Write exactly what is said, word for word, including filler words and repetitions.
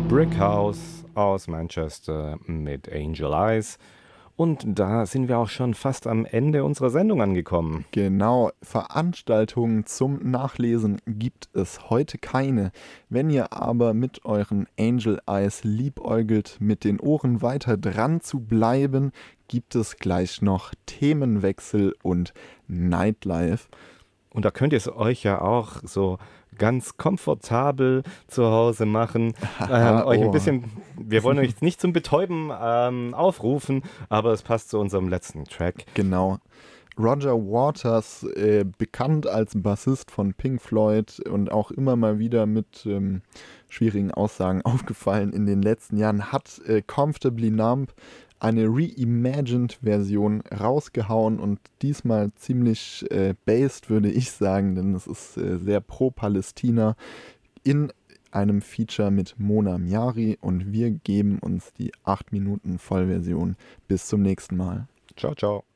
Brick House aus Manchester mit Angel Eyes. Und da sind wir auch schon fast am Ende unserer Sendung angekommen. Genau, Veranstaltungen zum Nachlesen gibt es heute keine. Wenn ihr aber mit euren Angel Eyes liebäugelt, mit den Ohren weiter dran zu bleiben, gibt es gleich noch Themenwechsel und Nightlife. Und da könnt ihr es euch ja auch so ganz komfortabel zu Hause machen. Ähm, euch ein oh. bisschen, wir wollen euch nicht zum Betäuben ähm, aufrufen, aber es passt zu unserem letzten Track. Genau. Roger Waters, äh, bekannt als Bassist von Pink Floyd und auch immer mal wieder mit ähm, schwierigen Aussagen aufgefallen in den letzten Jahren, hat äh, Comfortably Numb eine reimagined-Version rausgehauen und diesmal ziemlich äh, based, würde ich sagen, denn es ist äh, sehr pro-Palästina in einem Feature mit Mona Miari und wir geben uns die acht Minuten Vollversion. Bis zum nächsten Mal. Ciao, ciao.